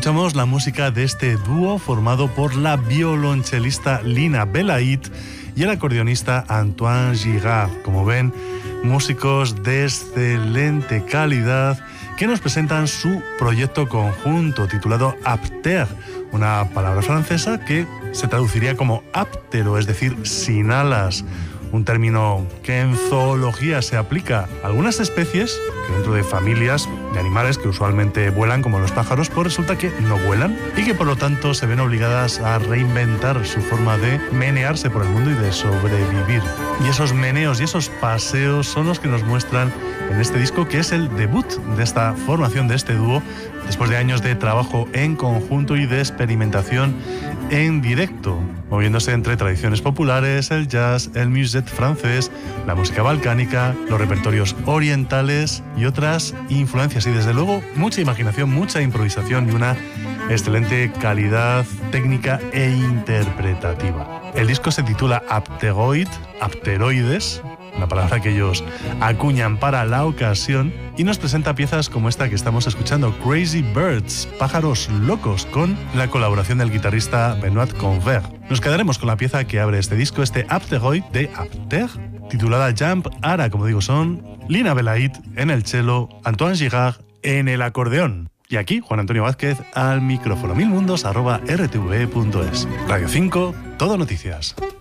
Escuchamos la música de este dúo formado por la violonchelista Lina Belaid y el acordeonista Antoine Girard. Como ven, músicos de excelente calidad que nos presentan su proyecto conjunto titulado Apter, una palabra francesa que se traduciría como áptero, es decir, sin alas. Un término que en zoología se aplica a algunas especies que dentro de familias de animales que usualmente vuelan como los pájaros, pues resulta que no vuelan y que por lo tanto se ven obligadas a reinventar su forma de menearse por el mundo y de sobrevivir. Y esos meneos y esos paseos son los que nos muestran en este disco, que es el debut de esta formación, de este dúo, después de años de trabajo en conjunto y de experimentación en directo, moviéndose entre tradiciones populares, el jazz, el musette francés, la música balcánica, los repertorios orientales y otras influencias. Y desde luego mucha imaginación, mucha improvisación y una excelente calidad técnica e interpretativa. El disco se titula Apteroid, Apteroides, una palabra que ellos acuñan para la ocasión, y nos presenta piezas como esta que estamos escuchando, Crazy Birds, pájaros locos, con la colaboración del guitarrista Benoit Convert. Nos quedaremos con la pieza que abre este disco, este Apteroid de Apter, titulada Jump Ara, como digo, son Lina Belaid en el cello, Antoine Girard en el acordeón. Y aquí, Juan Antonio Vázquez al micrófono. milmundos@rtve.es. Radio 5, todo noticias.